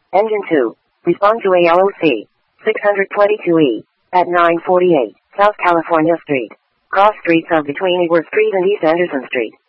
Engine 2. Respond to ALOC 622E at 948 South California Street. Cross streets are between Ewart Street and East Anderson Street.